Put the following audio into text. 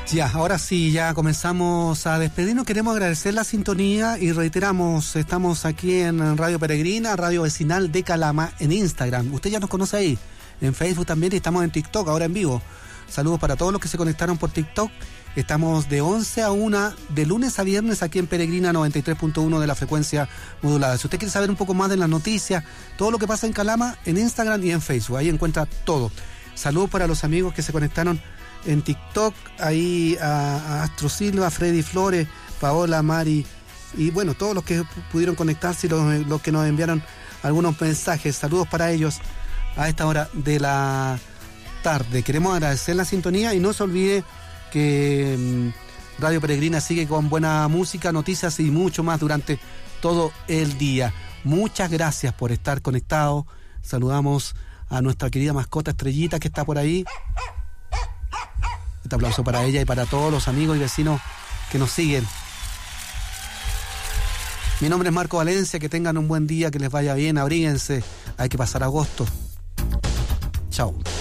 Ya, ahora sí, ya comenzamos a despedirnos. Queremos agradecer la sintonía y reiteramos, estamos aquí en Radio Peregrina, Radio Vecinal de Calama, en Instagram. Usted ya nos conoce ahí, en Facebook también, y estamos en TikTok, ahora en vivo. Saludos para todos los que se conectaron por TikTok. Estamos de 11 a 1, de lunes a viernes, aquí en Peregrina 93.1 de la frecuencia modulada. Si usted quiere saber un poco más de las noticias, todo lo que pasa en Calama, en Instagram y en Facebook, ahí encuentra todo. Saludos para los amigos que se conectaron en TikTok, ahí a Astro Silva, Freddy Flores, Paola, Mari, y bueno, todos los que pudieron conectarse y los que nos enviaron algunos mensajes. Saludos para ellos a esta hora de la tarde. Queremos agradecer la sintonía y no se olvide que Radio Peregrina sigue con buena música, noticias y mucho más durante todo el día. Muchas gracias por estar conectados. Saludamos a nuestra querida mascota Estrellita, que está por ahí. Este aplauso para ella y para todos los amigos y vecinos que nos siguen. Mi nombre es Marco Valencia, que tengan un buen día, que les vaya bien, abríguense, hay que pasar agosto. Chao.